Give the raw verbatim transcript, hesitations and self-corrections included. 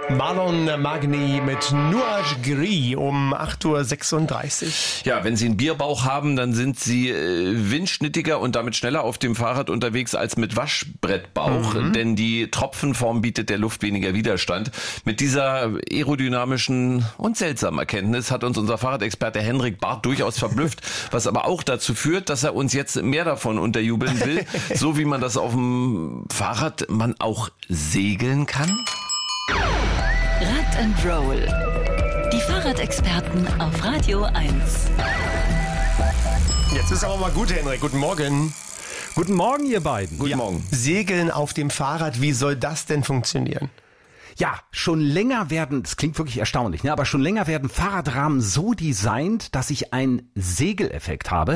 Marlon Magni mit Nuage Gris um acht Uhr sechsunddreißig. Ja, wenn Sie einen Bierbauch haben, dann sind Sie äh, windschnittiger und damit schneller auf dem Fahrrad unterwegs als mit Waschbrettbauch, mhm. denn die Tropfenform bietet der Luft weniger Widerstand. Mit dieser aerodynamischen und seltsamen Erkenntnis hat uns unser Fahrradexperte Henrik Barth durchaus verblüfft, was aber auch dazu führt, dass er uns jetzt mehr davon unterjubeln will, so wie man das auf dem Fahrrad man auch segeln kann. Rad and Roll. Die Fahrradexperten auf Radio eins. Jetzt ist aber mal gut, Henrik. Guten Morgen. Guten Morgen, ihr beiden. Guten ja, Morgen. Segeln auf dem Fahrrad, wie soll das denn funktionieren? Ja, schon länger werden, das klingt wirklich erstaunlich, ne? aber schon länger werden Fahrradrahmen so designt, dass ich einen Segeleffekt habe.